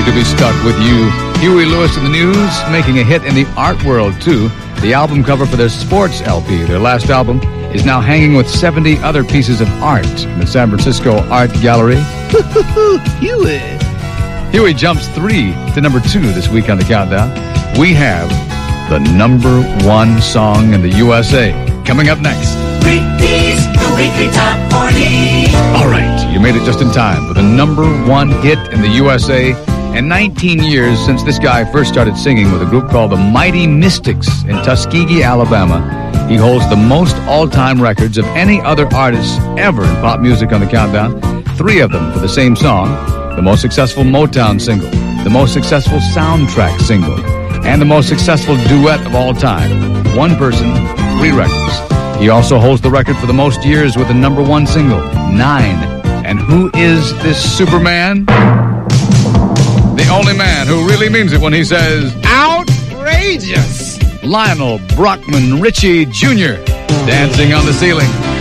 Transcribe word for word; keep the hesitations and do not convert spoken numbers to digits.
to be stuck with you. Huey Lewis in the news, making a hit in the art world, too. The album cover for their sports L P, their last album, is now hanging with seventy other pieces of art in the San Francisco Art Gallery. Huey. Huey jumps three to number two this week on the countdown. We have the number one song in the U S A. Coming up next. Ricky's the Weekly Top forty. All right, you made it just in time for the number one hit in the U S A. And nineteen years since this guy first started singing with a group called the Mighty Mystics in Tuskegee, Alabama, he holds the most all-time records of any other artist ever in pop music on the countdown. Three of them for the same song. The most successful Motown single, the most successful soundtrack single, and the most successful duet of all time. One person, three records. He also holds the record for the most years with the number one single, nine. And who is this Superman? The only man who really means it when he says, outrageous! Lionel Brockman Richie Junior Dancing on the Ceiling.